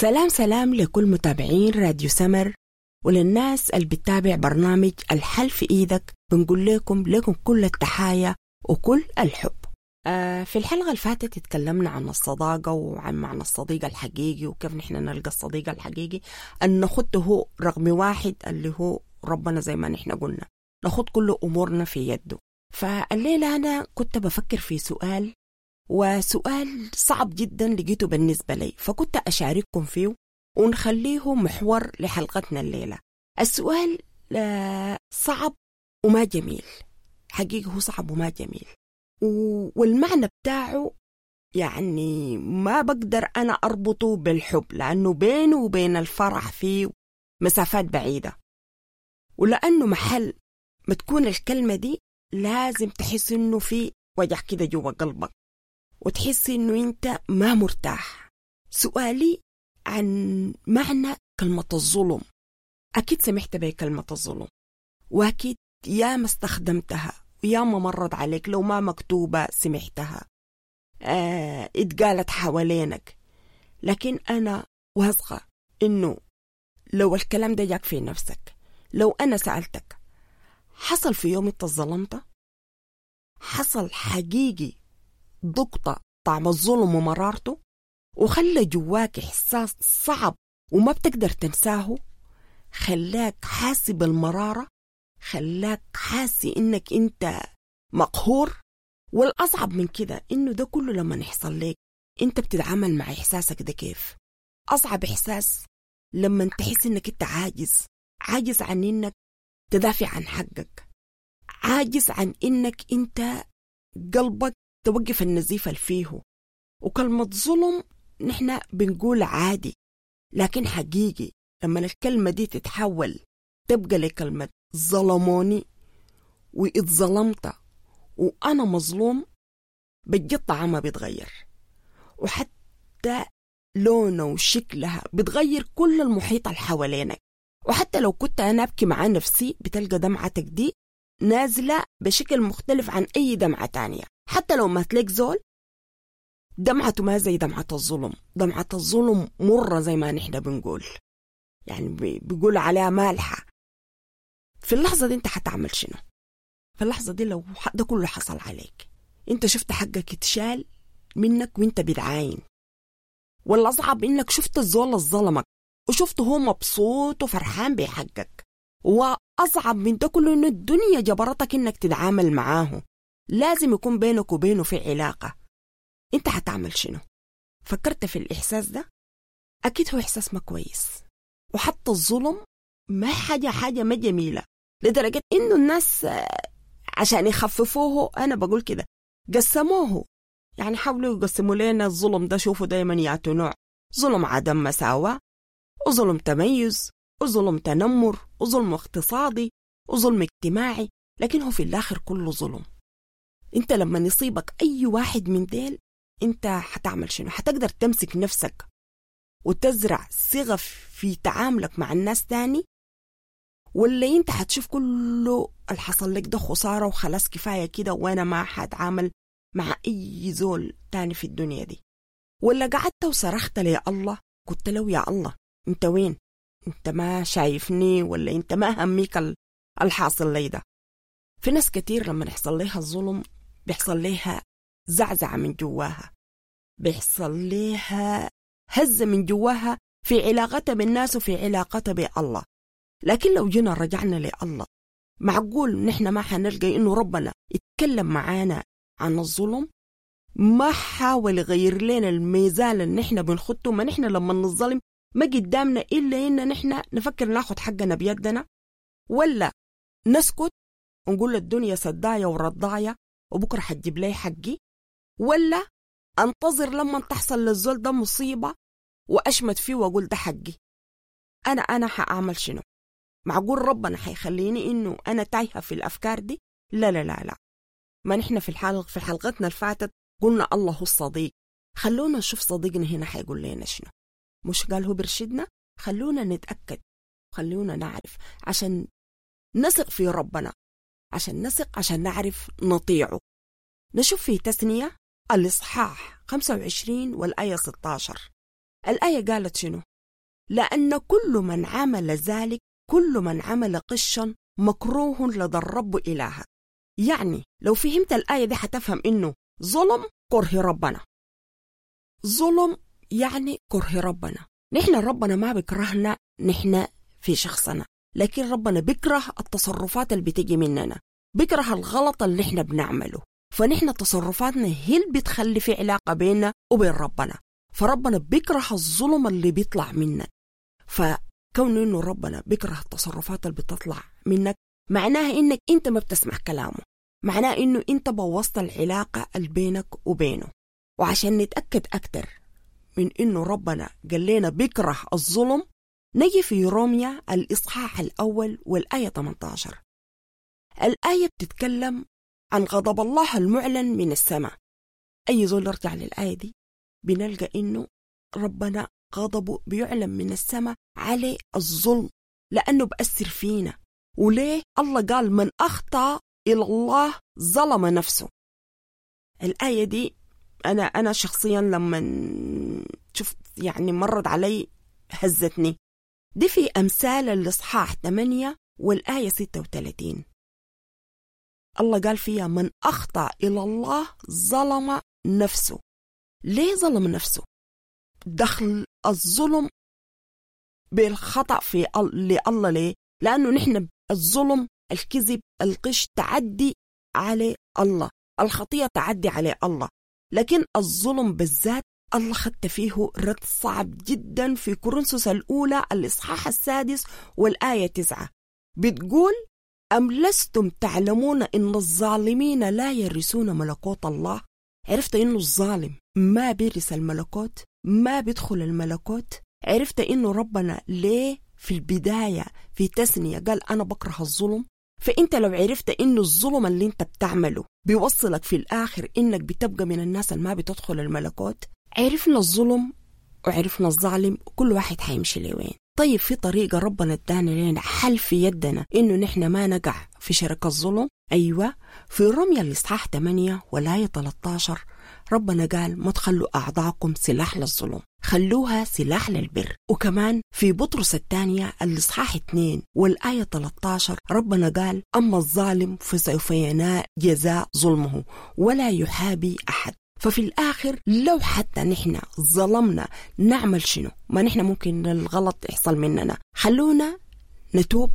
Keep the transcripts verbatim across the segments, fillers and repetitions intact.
سلام سلام لكل متابعين راديو سمر وللناس اللي بتتابع برنامج الحل في إيدك. بنقول لكم لكم كل التحايا وكل الحب. آه في الحلقة اللي فاتت اتكلمنا عن الصداقة وعن معنى الصديق الحقيقي وكيف نحن نلقى الصديق الحقيقي، أن نخده هو رقم واحد اللي هو ربنا زي ما نحن قلنا، نخد كل أمورنا في يده. فالليلة أنا كنت بفكر في سؤال، وسؤال صعب جدا لقيته بالنسبة لي، فكنت أشارككم فيه ونخليه محور لحلقتنا الليلة. السؤال صعب وما جميل، حقيقة هو صعب وما جميل، والمعنى بتاعه يعني ما بقدر أنا أربطه بالحب، لأنه بينه وبين الفرح في مسافات بعيدة، ولأنه محل ما تكون الكلمة دي لازم تحس إنه في وجع كده جوا قلبك وتحس إنه أنت ما مرتاح. سؤالي عن معنى كلمة الظلم. أكيد سمعت بكلمة الظلم، وأكيد يا ما استخدمتها ويا ما مرت عليك، لو ما مكتوبة سمعتها، آه اتقالت حوالينك. لكن أنا واثقة إنه لو الكلام ده جاك في نفسك، لو أنا سألتك حصل في يوم انت ظلمت، حصل حقيقي ضغطة طعم الظلم ومرارته وخلى جواك إحساس صعب وما بتقدر تنساه، خلاك حاسي بالمرارة، خلاك حاسي إنك أنت مقهور. والأصعب من كده إنه ده كله لما يحصل لك أنت بتتعامل مع إحساسك ده كيف؟ أصعب إحساس لما تحس إنك أنت عاجز، عاجز عن إنك تدافع عن حقك، عاجز عن إنك أنت قلبك توقف النزيف اللي فيه. وكلمة ظلم نحن بنقول عادي، لكن حقيقي لما الكلمة دي تتحول تبقى لكلمة ظلموني واتظلمت وأنا مظلوم، بجد طعمها بيتغير، وحتى لونها وشكلها بتغير كل المحيط اللي حوالينك. وحتى لو كنت أنا أبكي مع نفسي بتلقى دمعتك دي نازلة بشكل مختلف عن أي دمعة تانية. حتى لو ما تلاقي زول دمعته ما زي دمعة الظلم، دمعة الظلم مرة زي ما نحن بنقول، يعني بيقول عليها مالحة. في اللحظة دي انت حتعمل شنو؟ في اللحظة دي لو ده كله حصل عليك، انت شفت حقك اتشال منك وانت بتعاين، ولا أصعب انك شفت الزول الظلمك وشفته هو مبسوط وفرحان بحقك، وأصعب من ده كله انه الدنيا جبرتك انك تتعامل معاه، لازم يكون بينك وبينه في علاقة. انت حتعمل شنو؟ فكرت في الإحساس ده؟ أكيد هو إحساس ما كويس، وحتى الظلم ما حاجة حاجة ما جميلة، لدرجة إنه الناس عشان يخففوه أنا بقول كده قسموه، يعني حاولوا يقسموا لنا الظلم ده. شوفوا دايما يعطوا نوع: ظلم عدم مساواة، وظلم تميز، وظلم تنمر، وظلم اقتصادي، وظلم اجتماعي، لكن هو في الآخر كله ظلم. انت لما يصيبك أي واحد من ديل انت حتعمل شنو؟ حتقدر تمسك نفسك وتزرع صيغة في تعاملك مع الناس تاني، ولا انت حتشوف كله الحصل لك ده خسارة وخلاص كفاية كده وانا ما حتعامل مع اي زول تاني في الدنيا دي؟ ولا قعدت وصرخت لي الله، قلت له يا الله انت وين؟ انت ما شايفني ولا انت ما هميك الحاصل لي ده؟ في ناس كتير لما يحصل لها الظلم بيحصل لها زعزعة من جواها، بيحصل لها هزة من جواها في علاقتها بالناس وفي علاقتها بالله. لكن لو جينا رجعنا لله، معقول نحن ما حنلقى إنه ربنا يتكلم معانا عن الظلم؟ ما حاول يغير لنا الميزان اللي نحن بنخطه؟ ما نحن لما نظلم ما قدامنا إلا إن نحن نفكر ناخد حقنا بيدنا، ولا نسكت ونقول الدنيا سداية ورضاية وبكرة حتجيب لي حقي، ولا انتظر لما تحصل للزول ده مصيبة وأشمت فيه وأقول ده حقي؟ أنا أنا حأعمل شنو؟ معقول ربنا حيخليني إنه أنا تايهة في الأفكار دي؟ لا لا لا لا. ما نحن في الحلقة في حلقتنا الفاتت قلنا الله هو الصديق، خلونا نشوف صديقنا هنا حيقول لنا شنو. مش قال هو برشدنا؟ خلونا نتأكد، خلونا نعرف عشان نثق في ربنا، عشان نثق عشان نعرف نطيعه. نشوف في تثنية الإصحاح خمسة وعشرين والآية ستة عشر. الآية قالت شنو؟ لأن كل من عمل ذلك كل من عمل قشا مكروه لدى الرب إلهك. يعني لو فهمت الآية دي حتفهم إنه ظلم كره ربنا. ظلم يعني كره ربنا. نحن ربنا ما بيكرهنا نحن في شخصنا، لكن ربنا بيكره التصرفات اللي بتيجي مننا، بيكره الغلط اللي نحن بنعمله. فنحن تصرفاتنا هي اللي بتخلي في علاقة بيننا وبين ربنا. فربنا بيكره الظلم اللي بيطلع منك. فكون إنه ربنا بيكره التصرفات اللي بتطلع منك معناها إنك أنت ما بتسمع كلامه، معناه إنه أنت بوظت العلاقة اللي بينك وبينه. وعشان نتأكد أكتر من إنه ربنا قال لنا بيكره الظلم، نجي في روميا الإصحاح الأول والآية ثمانية عشر. الآية بتتكلم عن غضب الله المعلن من السماء. أي زول يرجع للآية دي بنلقى إنه ربنا غضبه بيعلن من السماء على الظلم لأنه بأثر فينا. وليه؟ الله قال من أخطأ إلى الله ظلم نفسه. الآية دي أنا أنا شخصيا لما شفت يعني مرت علي هزتني. دي في أمثال الإصحاح ثمانية والآية ستة وثلاثين. الله قال فيها من أخطأ إلى الله ظلم نفسه. ليه ظلم نفسه؟ دخل الظلم بالخطأ في الله. ليه؟ لأنه نحن الظلم الكذب القش تعدي على الله، الخطية تعدي على الله. لكن الظلم بالذات الله خدت فيه رد صعب جدا في كورنثوس الأولى الإصحاح السادس والآية تسعة. بتقول أم لستم تعلمون إن الظالمين لا يرثون ملكوت الله؟ عرفت إنه الظالم ما بيرث الملكوت، ما بيدخل الملكوت. عرفت إنه ربنا ليه في البداية في تثنية قال أنا بكره الظلم. فأنت لو عرفت إنه الظلم اللي أنت بتعمله بيوصلك في الآخر إنك بتبقى من الناس اللي ما بتدخل الملكوت، عرفنا الظلم وعرفنا الظالم كل واحد حيمشي لوين. طيب في طريقة ربنا ادانا لنا حل في يدنا إنه نحن ما نقع في شرك الظلم. أيوة، في روميا الإصحاح ثمانية والآية ثلاثة عشر ربنا قال ما تخلوا أعضاءكم سلاح للظلم، خلوها سلاح للبر. وكمان في بطرس الثانية الإصحاح اثنين والآية ثلاثة عشر ربنا قال أما الظالم فسوف ينال جزاء ظلمه ولا يحابي أحد. ففي الآخر لو حتى نحن ظلمنا نعمل شنو؟ ما نحن ممكن الغلط يحصل مننا، خلونا نتوب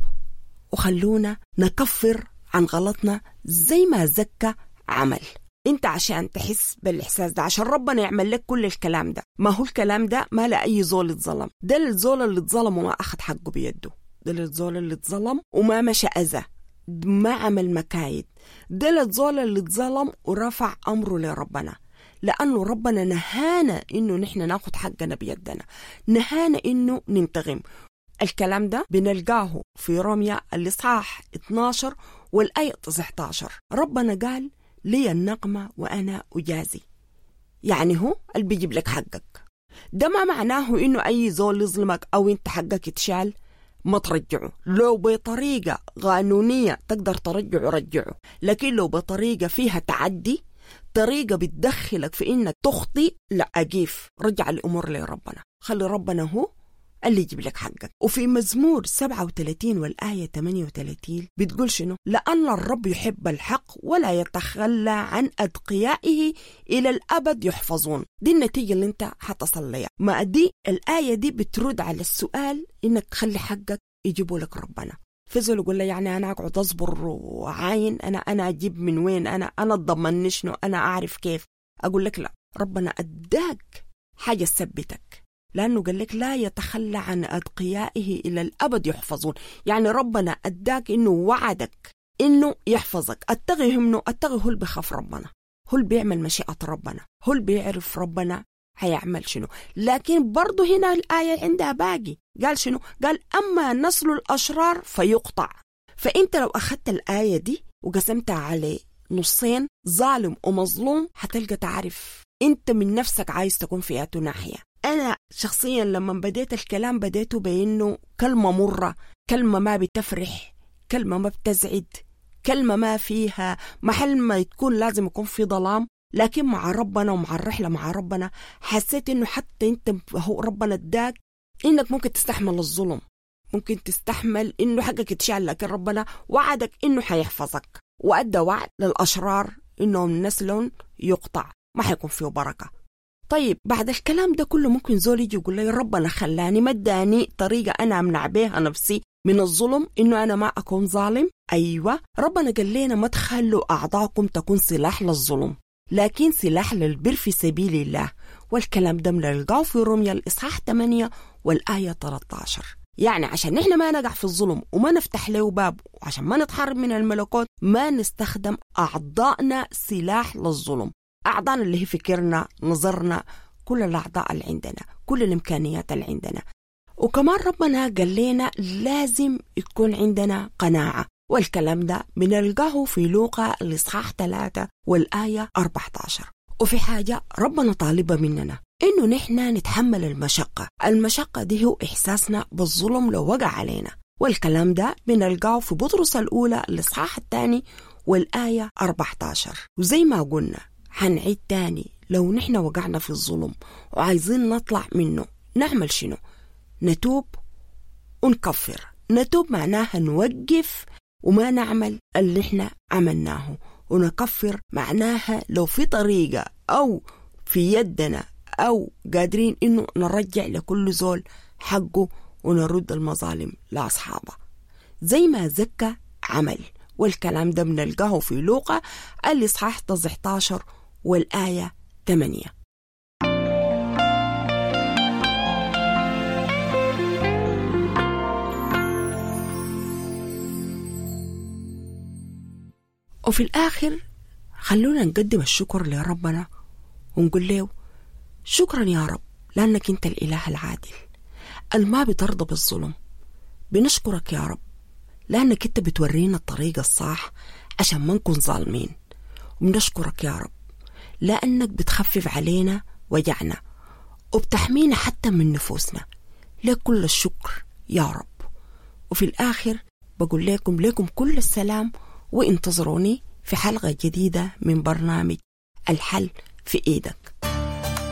وخلونا نكفر عن غلطنا زي ما زكى عمل. انت عشان تحس بالإحساس ده، عشان ربنا يعمل لك كل الكلام ده. ما هو الكلام ده ما لأي زول اتظلم، ده الزول اللي اتظلم وما أخذ حقه بيده، ده الزول اللي اتظلم وما مشى أذى، ما عمل مكايد، ده الزول اللي اتظلم ورفع أمره لربنا. لأنه ربنا نهانا إنه نحن ناخد حقنا بيدنا، نهانا إنه ننتقم. الكلام ده بنلقاه في روميا الإصحاح اثني عشر والآية تسعة عشر. ربنا قال لي النقمة وأنا أجازي. يعني هو اللي بيجيب لك حقك. ده ما معناه إنه أي زول يظلمك أو أنت حقك يتشال ما ترجعه. لو بطريقة قانونية تقدر ترجعه رجعه، لكن لو بطريقة فيها تعدي، طريقة بتدخلك في إنك تخطي، لا أجيف، رجع الأمور لربنا، خلي ربنا هو اللي يجيب لك حقك. وفي مزمور سبعة وثلاثين والآية ثمانية وثلاثين بتقول شنو؟ لأن الرب يحب الحق ولا يتخلى عن أتقيائه إلى الأبد يحفظون. دي النتيجة اللي انت حتصل لها. ما دي الآية دي بترد على السؤال إنك تخلي حقك يجيبوا لك ربنا. فزول يقول لي يعني أنا أقعد أصبر وعاين، أنا أنا أجيب من وين؟ أنا أنا أضمن شنو؟ أنا أعرف كيف؟ أقول لك لا، ربنا أداك حاجة تثبتك، لأنه قال لك لا يتخلى عن أتقيائه إلى الأبد يحفظون. يعني ربنا أداك إنه وعدك إنه يحفظك. أتغي منه، أتغي هو اللي بيخاف ربنا، هو اللي بيعمل مشيئة ربنا، هو اللي بيعرف ربنا هيعمل شنو. لكن برضو هنا الآية عندها باقي، قال شنو؟ قال أما نسل الأشرار فيقطع. فأنت لو أخذت الآية دي وقسمتها على نصين، ظالم ومظلوم، هتلقى تعرف أنت من نفسك عايز تكون في أي ناحية. أنا شخصيا لما بديت الكلام بديته بأنه كلمة مرة، كلمة ما بتفرح، كلمة ما بتزعد، كلمة ما فيها محل ما تكون لازم يكون في ظلام. لكن مع ربنا ومع الرحلة مع ربنا حسيت إنه حتى أنت هو ربنا اداك إنك ممكن تستحمل الظلم، ممكن تستحمل إنه حقك يتشال، لكن ربنا وعدك إنه حيحفظك، وأدى وعد للأشرار إنهم نسل يقطع، ما حيكون فيه بركة. طيب بعد الكلام ده كله ممكن زول يجي يقول لي ربنا خلاني ما اداني طريقة أنا أمنع بيها نفسي من الظلم، إنه أنا ما أكون ظالم. أيوة، ربنا قال لنا ما تخلوا أعضاءكم تكون سلاح للظلم، لكن سلاح للبر في سبيل الله. والكلام ده بنلقاه في روميا الإصحاح ثمانية والآية ثلاثة عشر. يعني عشان نحن ما نقع في الظلم وما نفتح له باب، وعشان ما نتحرم من الملكوت، ما نستخدم أعضائنا سلاح للظلم. أعضائنا اللي هي فكرنا، نظرنا، كل الأعضاء اللي عندنا، كل الإمكانيات اللي عندنا. وكمان ربنا قال لنا لازم يكون عندنا قناعة، والكلام ده بنلقاه في لوقا الإصحاح ثلاثة والآية أربعة عشر. وفي حاجة ربنا طالبة مننا، إنه نحن نتحمل المشقة. المشقة دي هو إحساسنا بالظلم لو وقع علينا، والكلام ده بنلقاه في بطرس الأولى الإصحاح الثاني والآية أربعة عشر. وزي ما قلنا هنعيد تاني، لو نحن وقعنا في الظلم وعايزين نطلع منه نعمل شنو؟ نتوب ونكفر. نتوب معناها نوقف وما نعمل اللي احنا عملناه، ونكفر معناها لو في طريقة أو في يدنا أو قادرين إنه نرجع لكل زول حقه ونرد المظالم لأصحابه زي ما زكى عمل. والكلام ده بنلقاه في لوقا الإصحاح تسعة عشر والآية ثمانية. وفي الآخر خلونا نقدم الشكر لربنا ونقول له شكرا يا رب، لأنك أنت الإله العادل الما بترضى بالظلم. بنشكرك يا رب لأنك أنت بتورينا الطريق الصح عشان ما نكون ظالمين. وبنشكرك يا رب لأنك بتخفف علينا وجعنا وبتحمينا حتى من نفوسنا. لك كل الشكر يا رب. وفي الآخر بقول لكم لكم كل السلام، وانتظروني في حلقة جديدة من برنامج الحل في إيدك.